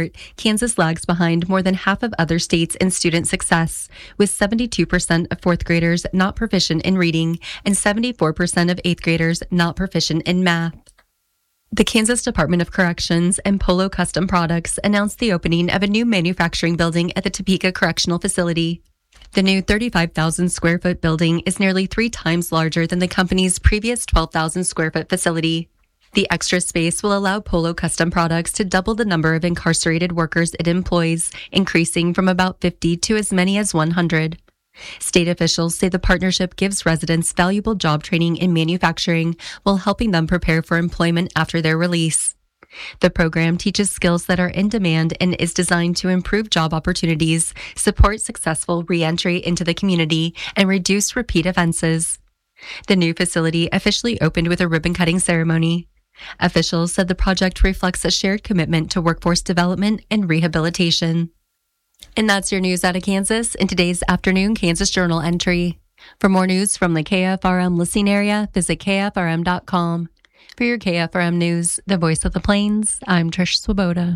report, Kansas lags behind more than half of other states in student success, with 72% of fourth graders not proficient in reading and 74% of eighth graders not proficient in math. The Kansas Department of Corrections and Polo Custom Products announced the opening of a new manufacturing building at the Topeka Correctional Facility. The new 35,000 square foot building is nearly 3 times larger than the company's previous 12,000 square foot facility. The extra space will allow Polo Custom Products to double the number of incarcerated workers it employs, increasing from about 50 to as many as 100. State officials say the partnership gives residents valuable job training in manufacturing while helping them prepare for employment after their release. The program teaches skills that are in demand and is designed to improve job opportunities, support successful reentry into the community, and reduce repeat offenses. The new facility officially opened with a ribbon-cutting ceremony. Officials said the project reflects a shared commitment to workforce development and rehabilitation. And that's your news out of Kansas in today's afternoon Kansas Journal entry. For more news from the KFRM listening area, visit KFRM.com. For your KFRM News, the voice of the Plains, I'm Trish Swoboda.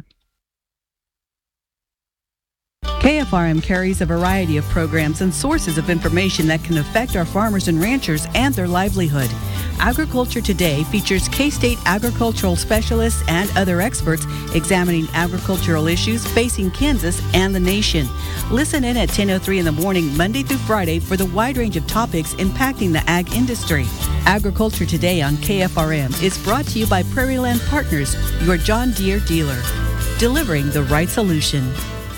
KFRM carries a variety of programs and sources of information that can affect our farmers and ranchers and their livelihood. Agriculture Today features K-State agricultural specialists and other experts examining agricultural issues facing Kansas and the nation. Listen in at 10:03 in the morning, Monday through Friday, for the wide range of topics impacting the ag industry. Agriculture Today on KFRM is brought to you by Prairie Land Partners, your John Deere dealer, delivering the right solution.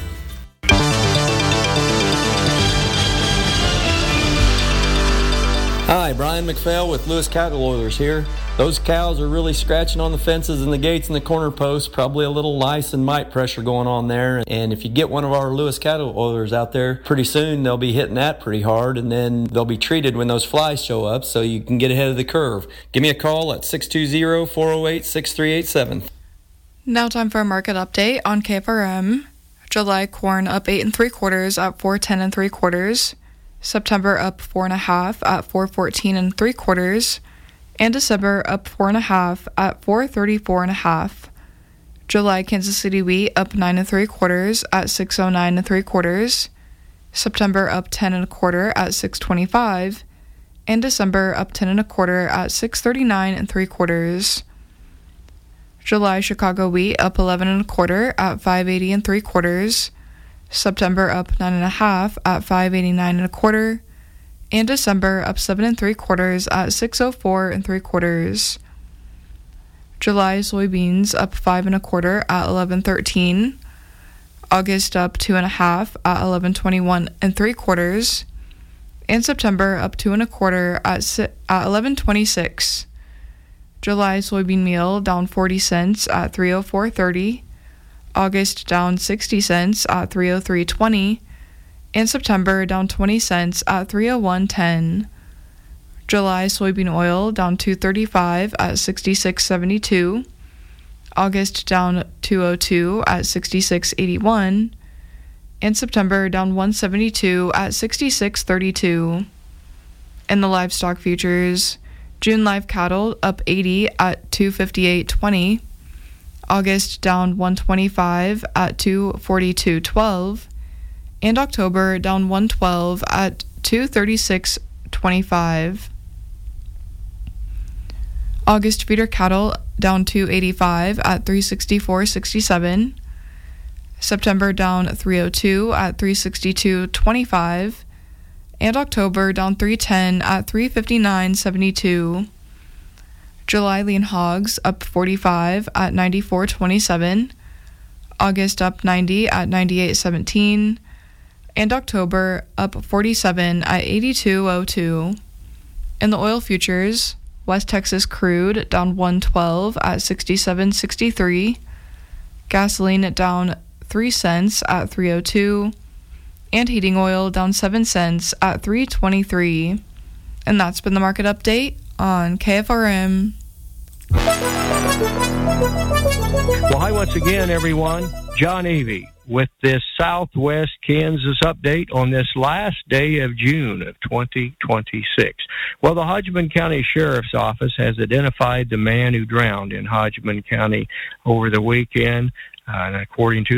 Hi, Brian McPhail with Lewis Cattle Oilers here. Those cows are really scratching on the fences and the gates and the corner posts, probably a little lice and mite pressure going on there. And if you get one of our Lewis Cattle Oilers out there, pretty soon they'll be hitting that pretty hard, and then they'll be treated when those flies show up so you can get ahead of the curve. Give me a call at 620-408-6387. Now time for a market update on KFRM. July corn up 8 3/4 at 410 3/4. September up 4 1/2 at 414 3/4, and December up 4 1/2 at 434 1/2. July Kansas City wheat up 9 3/4 at 609 3/4. September up 10 1/4 at 625, and December up 10 1/4 at 639 3/4. July Chicago wheat up 11 1/4 at 580 3/4. September up 9 1/2 at 589 1/4, and December up 7 3/4 at 604 3/4. July soybeans up 5 1/4 at 1113. August up 2 1/2 at 1121 3/4, and September up 2 1/4 at 1126. July soybean meal down 40 cents at 304.30. August down 60 cents at 303.20, and September down 20 cents at 301.10. July soybean oil down 235 at 66.72. August down 202 at 66.81, and September down 172 at 66.32. In the livestock futures, June live cattle up 80 at 258.20. August down 125 at 242.12, and October down 112 at 236.25. August feeder cattle down 285 at 364.67. September down 302 at 362.25, and October down 310 at 359.72. July lean hogs up 45 at 94.27, August up 90 at 98.17, and October up 47 at 82.02. In the oil futures, West Texas crude down 112 at 67.63, gasoline down 3 cents at 3.02, and heating oil down 7 cents at 3.23. And that's been the market update on KFRM. Well, hi once again, everyone. John Avey with this Southwest Kansas update on this last day of June of 2026. Well, the Hodgeman County Sheriff's Office has identified the man who drowned in Hodgeman County over the weekend, and according to